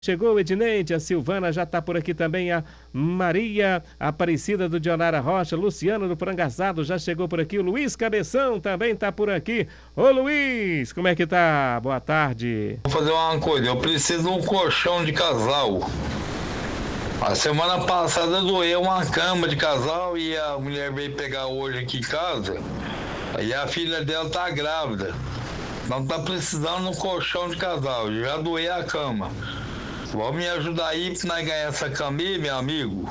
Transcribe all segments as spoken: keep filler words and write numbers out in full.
Chegou o Edneide, a Silvana já está por aqui também, a Maria Aparecida do Dionara Rocha, Luciano do Frangaçado já chegou por aqui, o Luiz Cabeção também está por aqui. Ô Luiz, como é que tá? Boa tarde. Vou fazer uma coisa, eu preciso de um colchão de casal. A semana passada doeu uma cama de casal e a mulher veio pegar hoje aqui em casa, e a filha dela tá grávida. Não tá precisando de um colchão de casal, já doei a cama. Vamos me ajudar aí pra nós ganhar essa cama aí, meu amigo.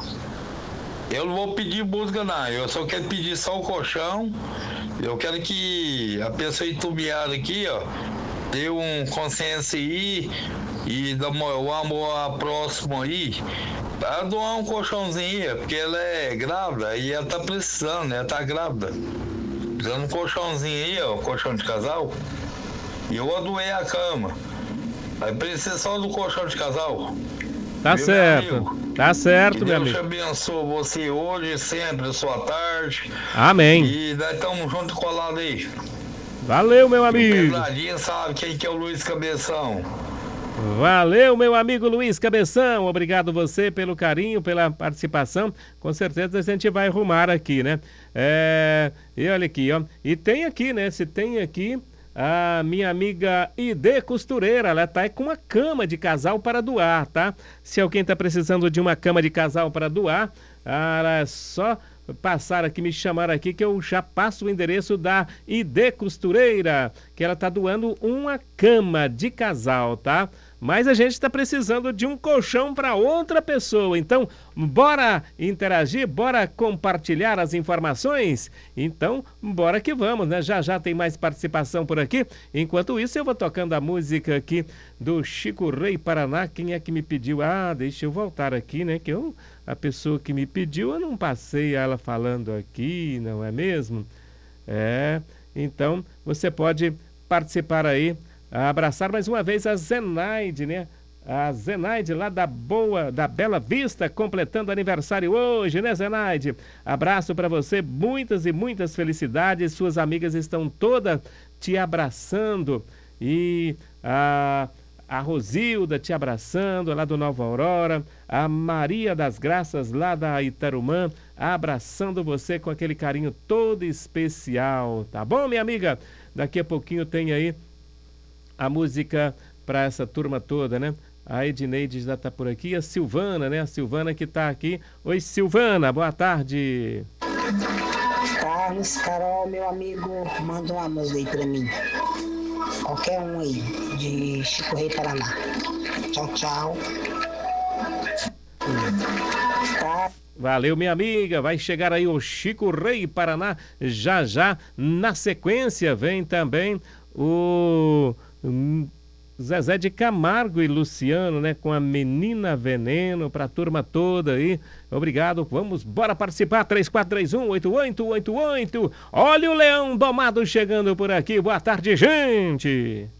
Eu não vou pedir música não, eu só quero pedir só o colchão. Eu quero que a pessoa entubiada aqui, ó, dê um consciência aí e dá o amor ao próximo aí. Pra doar um colchãozinho aí, porque ela é grávida e ela tá precisando, né? Ela tá grávida. Precisando de um colchãozinho aí, ó, colchão de casal. E eu doei a cama. Aí precisa só do colchão de casal. Tá Viu, certo, tá certo, que meu Deus amigo. te abençoe você hoje, sempre, sua tarde. Amém. E nós estamos juntos e colados aí. Valeu, meu amigo. Pedradinha sabe quem que é o Luiz Cabeção. Valeu, meu amigo Luiz Cabeção. Obrigado você pelo carinho, pela participação. Com certeza a gente vai arrumar aqui, né? É... E olha aqui, ó. E tem aqui, né? Se tem aqui... A minha amiga Ide Costureira, ela tá aí com uma cama de casal para doar, tá? Se alguém tá precisando de uma cama de casal para doar, ah, é só passar aqui, me chamar aqui que eu já passo o endereço da Ide Costureira, que ela tá doando uma cama de casal, tá? Mas a gente está precisando de um colchão para outra pessoa. Então, bora interagir, bora compartilhar as informações? Então, bora que vamos, né? Já já tem mais participação por aqui. Enquanto isso, eu vou tocando a música aqui do Chico Rei Paraná. Quem é que me pediu? Ah, deixa eu voltar aqui, né? Que eu, a pessoa que me pediu, eu não passei ela falando aqui, não é mesmo? É, então, você pode participar aí. Abraçar mais uma vez a Zenaide, né? A Zenaide lá da Boa, da Bela Vista, completando aniversário hoje, né, Zenaide? Abraço para você, muitas e muitas felicidades. Suas amigas estão todas te abraçando. E a, a Rosilda te abraçando lá do Nova Aurora. A Maria das Graças lá da Itarumã, abraçando você com aquele carinho todo especial. Tá bom, minha amiga? Daqui a pouquinho tem aí a música para essa turma toda, né? A Edneide já está por aqui, a Silvana, né? A Silvana que está aqui. Oi, Silvana, boa tarde. Carlos, Carol, meu amigo, manda uma música aí para mim. Qualquer um aí, de Chico Rei Paraná. Tchau, tchau. Tá. Valeu, minha amiga. Vai chegar aí o Chico Rei Paraná. Já, já, na sequência, vem também o... Hum, Zezé de Camargo e Luciano, né? Com a Menina Veneno, pra turma toda aí. Obrigado, vamos, bora participar. Três quatro três um, oito oito oito oito. Olha o Leão Domado chegando por aqui. Boa tarde, gente.